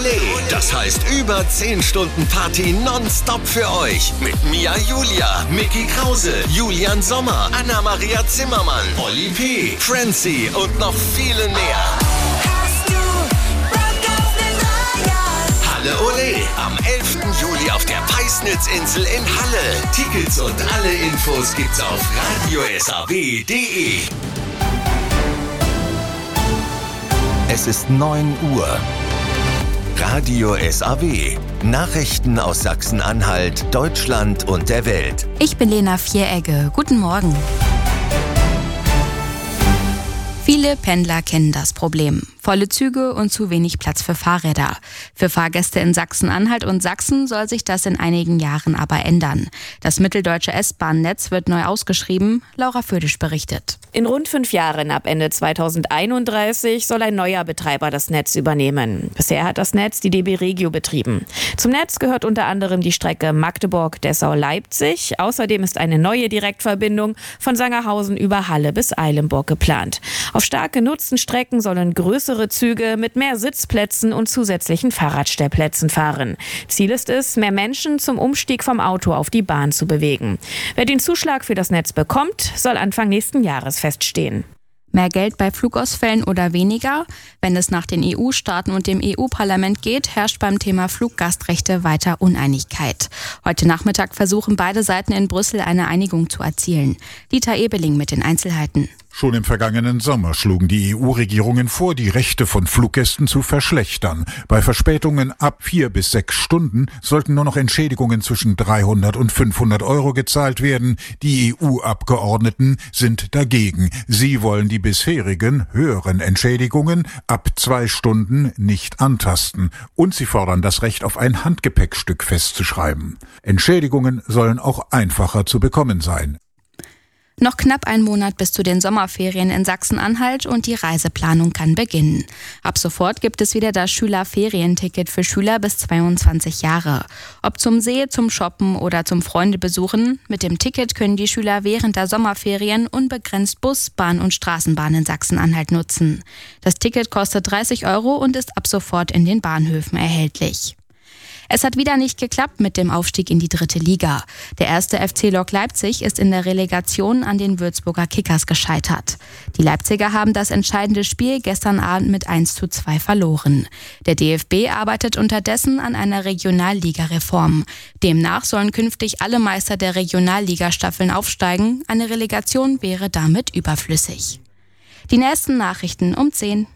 Ole. Das heißt über 10 Stunden Party nonstop für euch. Mit Mia Julia, Micky Krause, Julian Sommer, Anna-Maria Zimmermann, Oli P., Francie und noch viele mehr. Halle Ole am 11. Juli auf der Peisnitzinsel in Halle. Tickets und alle Infos gibt's auf radiosaw.de. Es ist 9 Uhr. Radio SAW. Nachrichten aus Sachsen-Anhalt, Deutschland und der Welt. Ich bin Lena Vieregge. Guten Morgen. Viele Pendler kennen das Problem. Volle Züge und zu wenig Platz für Fahrräder. Für Fahrgäste in Sachsen-Anhalt und Sachsen soll sich das in einigen Jahren aber ändern. Das mitteldeutsche S-Bahn-Netz wird neu ausgeschrieben. Laura Födisch berichtet. In rund 5 Jahren, ab Ende 2031, soll ein neuer Betreiber das Netz übernehmen. Bisher hat das Netz die DB Regio betrieben. Zum Netz gehört unter anderem die Strecke Magdeburg-Dessau-Leipzig. Außerdem ist eine neue Direktverbindung von Sangerhausen über Halle bis Eilenburg geplant. Auf stark genutzten Strecken sollen größere Züge mit mehr Sitzplätzen und zusätzlichen Fahrradstellplätzen fahren. Ziel ist es, mehr Menschen zum Umstieg vom Auto auf die Bahn zu bewegen. Wer den Zuschlag für das Netz bekommt, soll Anfang nächsten Jahres feststehen. Mehr Geld bei Flugausfällen oder weniger? Wenn es nach den EU-Staaten und dem EU-Parlament geht, herrscht beim Thema Fluggastrechte weiter Uneinigkeit. Heute Nachmittag versuchen beide Seiten in Brüssel eine Einigung zu erzielen. Dieter Ebeling mit den Einzelheiten. Schon im vergangenen Sommer schlugen die EU-Regierungen vor, die Rechte von Fluggästen zu verschlechtern. Bei Verspätungen ab 4 bis 6 Stunden sollten nur noch Entschädigungen zwischen 300 und 500 Euro gezahlt werden. Die EU-Abgeordneten sind dagegen. Sie wollen die bisherigen höheren Entschädigungen ab 2 Stunden nicht antasten. Und sie fordern das Recht auf ein Handgepäckstück festzuschreiben. Entschädigungen sollen auch einfacher zu bekommen sein. Noch knapp ein Monat bis zu den Sommerferien in Sachsen-Anhalt und die Reiseplanung kann beginnen. Ab sofort gibt es wieder das Schülerferienticket für Schüler bis 22 Jahre. Ob zum See, zum Shoppen oder zum Freundebesuchen, mit dem Ticket können die Schüler während der Sommerferien unbegrenzt Bus, Bahn und Straßenbahn in Sachsen-Anhalt nutzen. Das Ticket kostet 30 Euro und ist ab sofort in den Bahnhöfen erhältlich. Es hat wieder nicht geklappt mit dem Aufstieg in die 3. Liga. Der erste FC Lok Leipzig ist in der Relegation an den Würzburger Kickers gescheitert. Die Leipziger haben das entscheidende Spiel gestern Abend mit 1:2 verloren. Der DFB arbeitet unterdessen an einer Regionalliga-Reform. Demnach sollen künftig alle Meister der Regionalliga-Staffeln aufsteigen. Eine Relegation wäre damit überflüssig. Die nächsten Nachrichten um 10.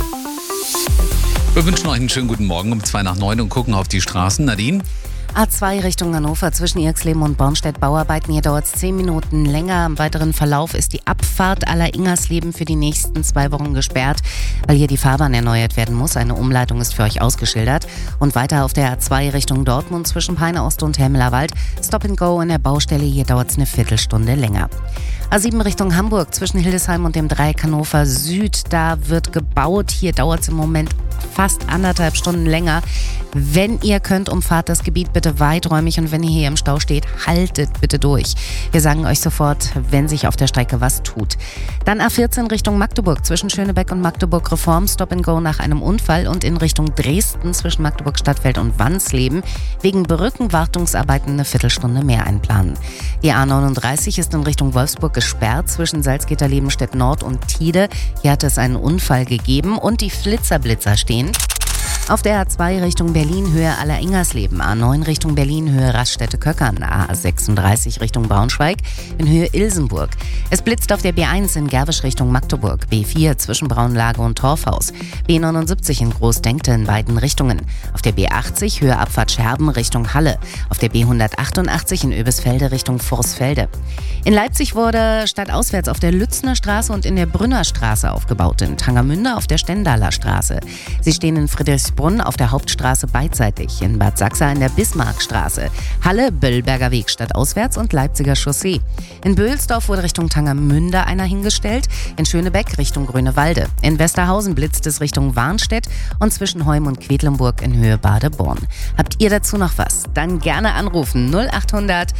Wir wünschen euch einen schönen guten Morgen um 8:02 und gucken auf die Straßen. Nadine? A2 Richtung Hannover zwischen Irxleben und Bornstedt Bauarbeiten. Hier dauert es 10 Minuten länger. Im weiteren Verlauf ist die Abfahrt aller Ingersleben für die nächsten 2 Wochen gesperrt, weil hier die Fahrbahn erneuert werden muss. Eine Umleitung ist für euch ausgeschildert. Und weiter auf der A2 Richtung Dortmund zwischen Peine Ost und Hemmelerwald. Stop and Go in der Baustelle. Hier dauert es eine Viertelstunde länger. A7 Richtung Hamburg zwischen Hildesheim und dem Dreieck Hannover Süd. Da wird gebaut. Hier dauert es im Moment fast 1,5 Stunden länger. Wenn ihr könnt, umfahrt das Gebiet bitte weiträumig und wenn ihr hier im Stau steht, haltet bitte durch. Wir sagen euch sofort, wenn sich auf der Strecke was tut. Dann A14 Richtung Magdeburg zwischen Schönebeck und Magdeburg Reform, Stop and Go nach einem Unfall und in Richtung Dresden zwischen Magdeburg Stadtfeld und Wansleben wegen Brückenwartungsarbeiten eine Viertelstunde mehr einplanen. Die A39 ist in Richtung Wolfsburg gesperrt zwischen Salzgitter, Lebenstedt Nord und Tide. Hier hat es einen Unfall gegeben und die Flitzer stehen. Auf der A2 Richtung Berlin Höhe Aller-Ingersleben, A9 Richtung Berlin Höhe Raststätte-Köckern, A36 Richtung Braunschweig in Höhe Ilsenburg. Es blitzt auf der B1 in Gerwisch Richtung Magdeburg, B4 zwischen Braunlage und Torfhaus, B79 in Großdenkte in beiden Richtungen, auf der B80 Höhe Abfahrt Scherben Richtung Halle, auf der B188 in Oebisfelde Richtung Vorsfelde. In Leipzig wurde stadtauswärts auf der Lützner Straße und in der Brünner Straße aufgebaut, in Tangermünde auf der Stendaler Straße. Sie stehen in Friedrichsbrunn auf der Hauptstraße beidseitig, in Bad Sachsa in der Bismarckstraße, Halle, Böllberger Weg stadtauswärts und Leipziger Chaussee. In Böhlsdorf wurde Richtung Tangermünde einer hingestellt, in Schönebeck Richtung Grünewalde. In Westerhausen blitzt es Richtung Warnstedt und zwischen Heum und Quedlinburg in Höhe Badeborn. Habt ihr dazu noch was? Dann gerne anrufen 0800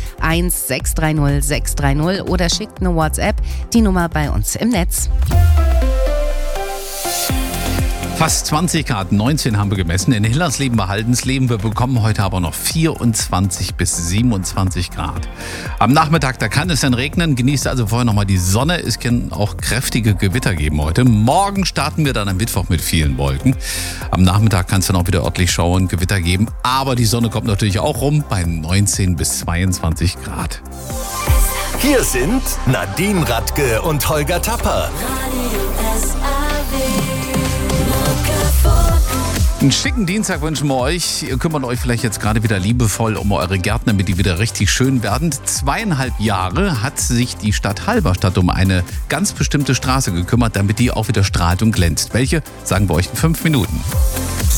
1630 630 oder schickt eine WhatsApp, die Nummer bei uns im Netz. Fast 20 Grad, 19 haben wir gemessen. In Hillersleben bei Haldensleben. Wir bekommen heute aber noch 24 bis 27 Grad. Am Nachmittag, da kann es dann regnen. Genießt also vorher nochmal die Sonne. Es kann auch kräftige Gewitter geben heute. Morgen starten wir dann am Mittwoch mit vielen Wolken. Am Nachmittag kann es dann auch wieder örtlich Schauer und Gewitter geben. Aber die Sonne kommt natürlich auch rum bei 19 bis 22 Grad. Hier sind Nadine Radke und Holger Tapper. Einen schicken Dienstag wünschen wir euch. Ihr kümmert euch vielleicht jetzt gerade wieder liebevoll um eure Gärten, damit die wieder richtig schön werden. 2,5 Jahre hat sich die Stadt Halberstadt um eine ganz bestimmte Straße gekümmert, damit die auch wieder strahlt und glänzt. Welche? Sagen wir euch in 5 Minuten.